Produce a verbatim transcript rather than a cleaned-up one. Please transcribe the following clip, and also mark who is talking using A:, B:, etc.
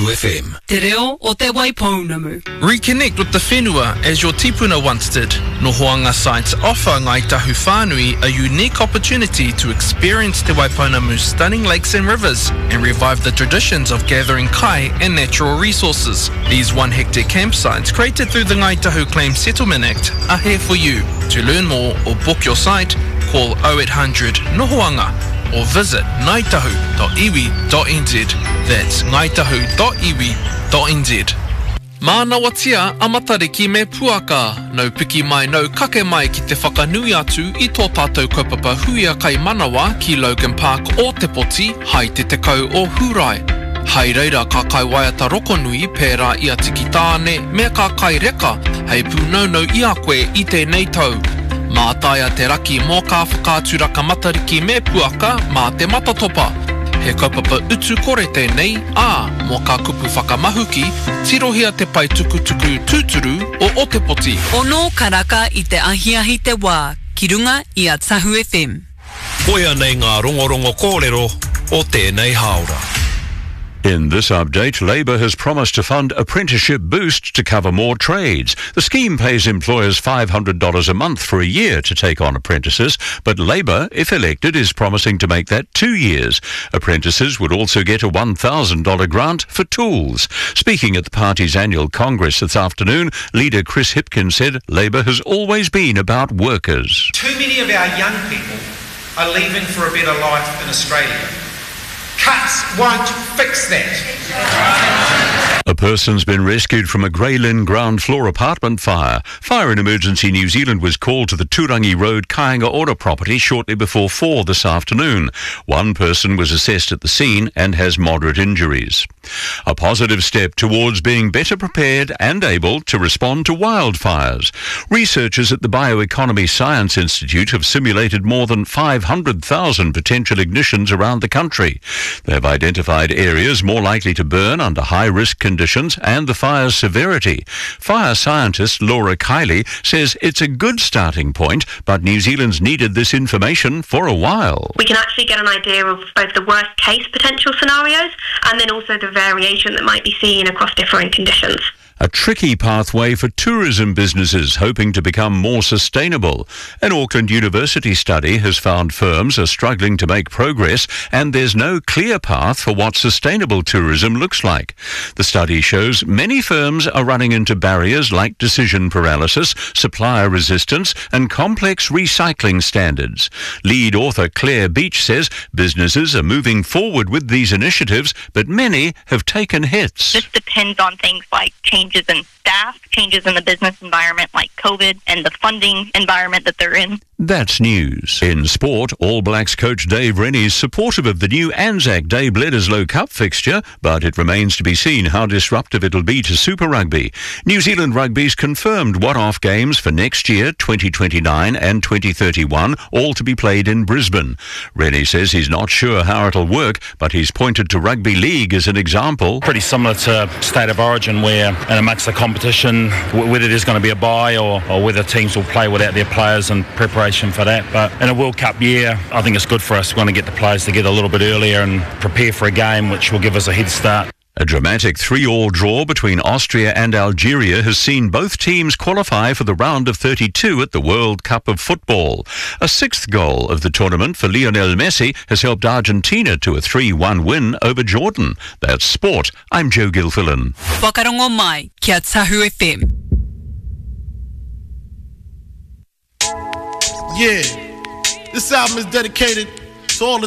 A: Tahu F M.
B: Te reo o te Waipounamu.
C: Reconnect with the whenua as your tipuna once did. Nohoanga Sites offer Ngai Tahu Whānui a unique opportunity to experience Te Waipounamu's stunning lakes and rivers and revive the traditions of gathering kai and natural resources. These one hectare campsites created through the Ngai Tahu Claims Settlement Act are here for you. To learn more or book your site, call oh eight hundred Nohoanga or visit ngaitahu dot iwi dot n z. That's ngaitahu dot iwi dot n z. Mana watia amatariki me puaka. Nau piki mai nau kake mai ki te whakanui atu i tō tātou kaupapa huia kai manawa ki Logan Park o Te Poti, hai te tekau o Hurai. Hei reira ka kai waiata rokonui pērā ia tiki tāne me ka kai reka hei pūnaunau i a koe i tēnei tau. Mā taia te raki mō ka whakāturaka matariki me puaka mā te matatopa. He kaupapa utu kore tēnei, ā, mō ka kupu whakamahuki, tirohia te pai tukutuku tūturu o O Te Poti.
B: Ono karaka i te ahiahi te wā, ki runga i a Tahu F M.
A: Koia nei ngā rongorongo kōrero o tēnei haora.
D: In this update, Labour has promised to fund apprenticeship boost to cover more trades. The scheme pays employers five hundred dollars a month for a year to take on apprentices, but Labour, if elected, is promising to make that two years. Apprentices would also get a one thousand dollars grant for tools. Speaking at the party's annual Congress this afternoon, leader Chris Hipkins said Labour has always been about workers.
E: Too many of our young people are leaving for a better life in Australia. Cuts won't fix that.
D: A person's been rescued from a Grey Lynn ground floor apartment fire. Fire and Emergency New Zealand was called to the Turangi Road Kāinga Ora property shortly before four this afternoon. One person was assessed at the scene and has moderate injuries. A positive step towards being better prepared and able to respond to wildfires. Researchers at the Bioeconomy Science Institute have simulated more than five hundred thousand potential ignitions around the country. They've identified areas more likely to burn under high-risk conditions and the fire's severity. Fire scientist Laura Kiley says it's a good starting point, but New Zealand's needed this information for a while.
F: We can actually get an idea of both the worst-case potential scenarios and then also the variation that might be seen across different conditions.
D: A tricky pathway for tourism businesses hoping to become more sustainable. An Auckland University study has found firms are struggling to make progress and there's no clear path for what sustainable tourism looks like. The study shows many firms are running into barriers like decision paralysis, supplier resistance and complex recycling standards. Lead author Claire Beach says businesses are moving forward with these initiatives, but many have taken hits.
G: This depends on things like changes in staff, changes in the business environment like COVID, and the funding environment that they're in.
D: That's news. In sport, All Blacks coach Dave Rennie is supportive of the new Anzac Day Bledisloe Cup fixture, but it remains to be seen how disruptive it'll be to Super Rugby. New Zealand Rugby's confirmed one-off games for next year, twenty twenty-nine and twenty thirty-one, all to be played in Brisbane. Rennie says he's not sure how it'll work, but he's pointed to Rugby League as an example.
H: Pretty similar to State of Origin, where in amongst the competition, whether there's going to be a bye or, or whether teams will play without their players in preparation for that. But in a World Cup year, I think it's good for us. We want to get the players together a little bit earlier and prepare for a game which will give us a head start.
D: A dramatic three-all draw between Austria and Algeria has seen both teams qualify for the round of thirty-two at the World Cup of Football. A sixth goal of the tournament for Lionel Messi has helped Argentina to a three one win over Jordan. That's sport. I'm Joe Gilfillan.
B: Whakarongo mai, kia Tahu F M.
I: Yeah, this album is dedicated to all the